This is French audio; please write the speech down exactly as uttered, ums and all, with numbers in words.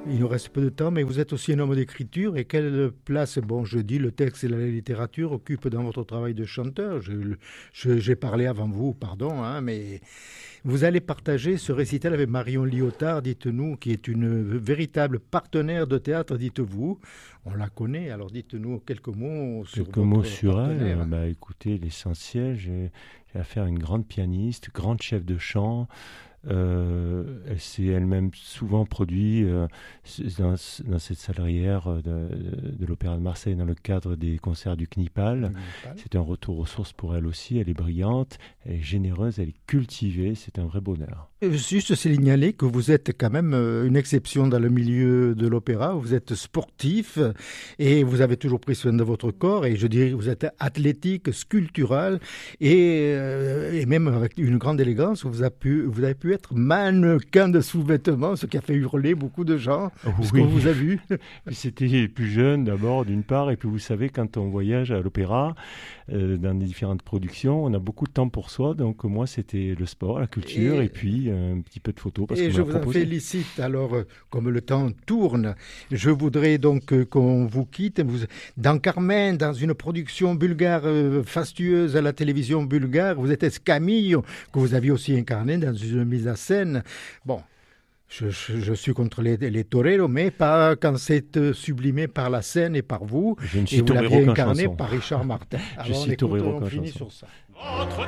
Il nous reste peu de temps, mais vous êtes aussi un homme d'écriture. Et quelle place, bon, je dis, le texte et la littérature occupent dans votre travail de chanteur? Je- je- J'ai parlé avant vous, pardon, hein, mais vous allez partager ce récital avec Marion Liotard, dites-nous, qui est une véritable partenaire de théâtre, dites-vous. On la connaît, alors dites-nous quelques mots sur Quelques mots votre sur elle. partenaire. euh, Bah, écoutez, l'essentiel, j'ai j'ai affaire à une grande pianiste, grande chef de chant. Euh, elle s'est elle-même souvent produit euh, dans, dans cette salarière de, de, de l'Opéra de Marseille dans le cadre des concerts du CNIPAL. C'est un retour aux sources pour elle aussi. Elle est brillante, elle est généreuse, elle est cultivée. C'est un vrai bonheur. Juste signaler que vous êtes quand même euh, une exception dans le milieu de l'opéra. Vous êtes sportif et vous avez toujours pris soin de votre corps. Et je dirais que vous êtes athlétique, sculptural et, euh, et même avec une grande élégance. Vous avez pu, vous avez pu être mannequin de sous-vêtements, ce qui a fait hurler beaucoup de gens, puisqu'on Oui, vous a vu. puis c'était plus jeune d'abord d'une part, et puis vous savez, quand on voyage à l'opéra, euh, dans les différentes productions, on a beaucoup de temps pour soi, donc moi c'était le sport, la culture, et, Et, puis euh, un petit peu de photos parce et qu'on me je l'a vous en proposé. félicite. Alors, euh, comme le temps tourne, je voudrais donc euh, qu'on vous quitte. Vous, dans Carmen, dans une production bulgare euh, fastueuse à la télévision bulgare, vous êtes Escamillo, que vous aviez aussi incarné dans une mise en scène. Bon, je, je- je suis contre les, les toreros, mais pas quand c'est euh, sublimé par la scène et par vous. Je ne Et suis vous torero l'aviez qu'en incarné chanson. par Richard Martin. Je Alors, on suis écoute, torero on qu'en finit chanson. sur ça.